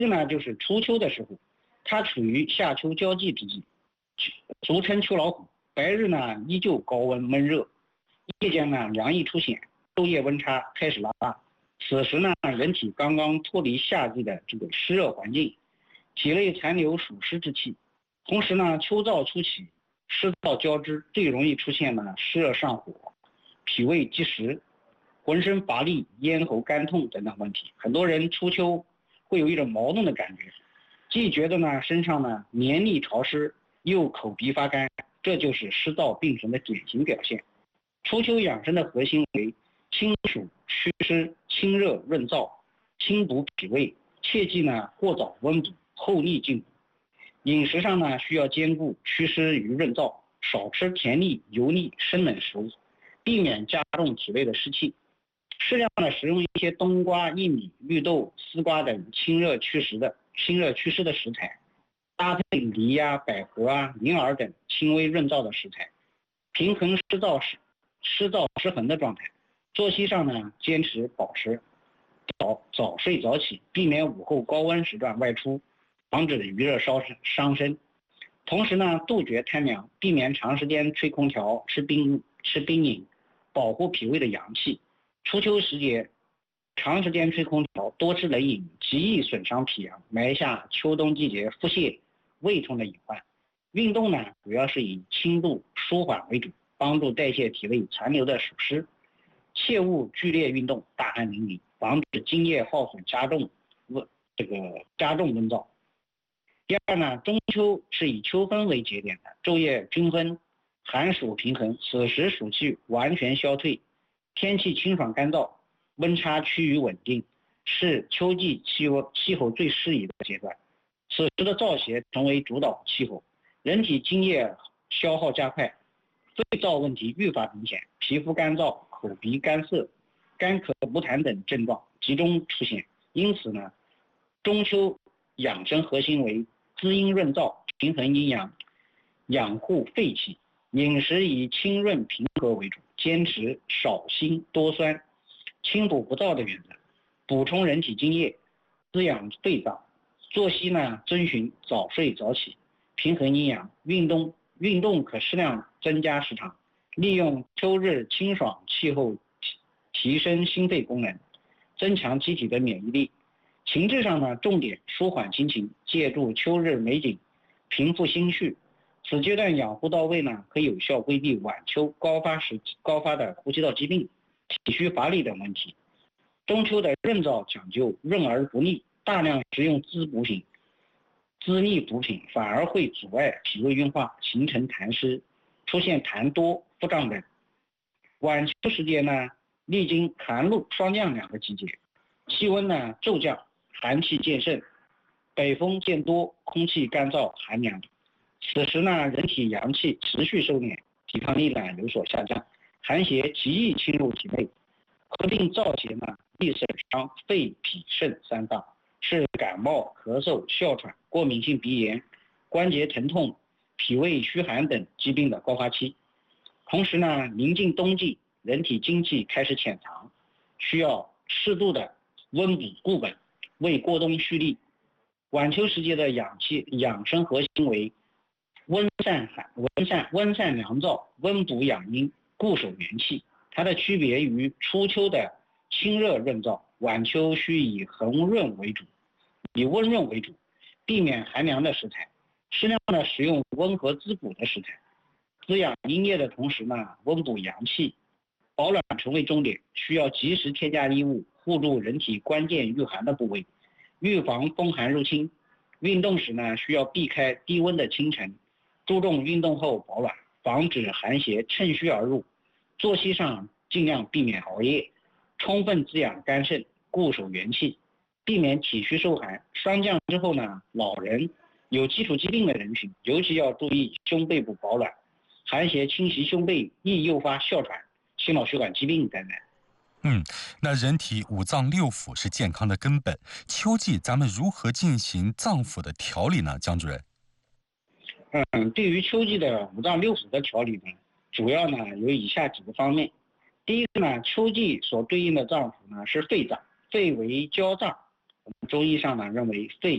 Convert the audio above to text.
日呢就是初秋的时候，它处于夏秋交际之际，俗称秋老虎。白日呢依旧高温闷热，夜间呢凉意出现，昼夜温差开始拉大。此时呢，人体刚刚脱离夏季的这个湿热环境，体内残留暑湿之气。同时呢，秋燥初起，湿燥交织，最容易出现呢湿热上火、脾胃积食、浑身乏力、咽喉干痛等等问题。很多人初秋会有一种矛盾的感觉，既觉得呢身上呢黏腻潮湿，又口鼻发干，这就是湿燥病程的典型表现。初秋养生的核心为清暑祛湿、清热润燥、清补脾胃，切忌呢过早温补，后逆进补。饮食上呢需要兼顾祛湿与润燥，少吃甜腻、油腻、生冷食物，避免加重体内的湿气。适量的食用一些冬瓜、薏米、绿豆、丝瓜等清热祛湿的食材，搭配梨呀、百合啊、银耳等轻微润燥的食材，平衡湿燥失衡的状态。作息上呢，坚持保持早睡早起，避免午后高温时段外出，防止余热伤身。同时呢，杜绝贪凉，避免长时间吹空调、吃冰饮，保护脾胃的阳气。初秋时节，长时间吹空调、多吃冷饮，极易损伤脾阳，埋下秋冬季节腹泻、胃痛的隐患。运动呢，主要是以轻度舒缓为主，帮助代谢体内残留的暑湿。切勿剧烈运动、大汗淋漓，防止津液耗损加重温燥。第二呢，中秋是以秋分为节点的，昼夜均分，寒暑平衡，此时暑气完全消退，天气清爽干燥，温差趋于稳定，是秋季气候最适宜的阶段。此时的燥邪成为主导气候，人体津液消耗加快，肺燥问题愈发明显，皮肤干燥、口鼻干涩、干咳不痰等症状集中出现。因此呢，中秋养生核心为滋阴润燥、平衡阴阳、养护肺气。饮食以清润平和为主，坚持少辛多酸、清补不燥的原则，补充人体津液，滋养肺脏。作息呢，遵循早睡早起，平衡阴阳。运动可适量增加时长，利用秋日清爽气候提升心肺功能，增强机体的免疫力。情志上呢，重点舒缓心情，借助秋日美景平复心绪。此阶段养护到位呢，可以有效规避晚秋高发的呼吸道疾病、体虚乏力等问题。中秋的润燥讲究润而不腻，大量食用滋腻补品反而会阻碍脾胃运化，形成痰湿，出现痰多、腹胀等。晚秋时节呢，历经寒露霜降两个季节，气温呢骤降，寒气渐盛，北风渐多，空气干燥寒凉。此时呢，人体阳气持续收敛，抵抗力呢有所下降，寒邪极易侵入体内，合并燥邪呢易损伤肺、脾、肾三脏，是感冒、咳嗽、哮喘、过敏性鼻炎、关节疼痛、脾胃虚寒等疾病的高发期。同时呢，临近冬季，人体精气开始潜藏，需要适度的温补固本，为过冬蓄力。晚秋时节的养生核心为温散凉燥，温补养阴，固守元气。它的区别于初秋的清热润燥，晚秋需以温润为主，避免寒凉的食材，适量的食用温和滋补的食材，滋养阴液的同时呢，温补阳气。保暖成为重点，需要及时添加衣物，护住人体关键御寒的部位，预防风寒入侵。运动时呢，需要避开低温的清晨，注重运动后保暖，防止寒邪趁虚而入。作息上尽量避免熬夜，充分滋养肝肾，固守元气，避免体虚受寒。霜降之后呢，老人、有基础疾病的人群尤其要注意胸背部保暖，寒邪侵袭胸背易诱发哮喘、心脑血管疾病等等。 那人体五脏六腑是健康的根本，秋季咱们如何进行脏腑的调理呢？江主任。 对于秋季的五脏六腑的调理呢，主要呢有以下几个方面。第一个呢，秋季所对应的脏腑呢是肺脏，肺为焦脏，我们中医上呢认为肺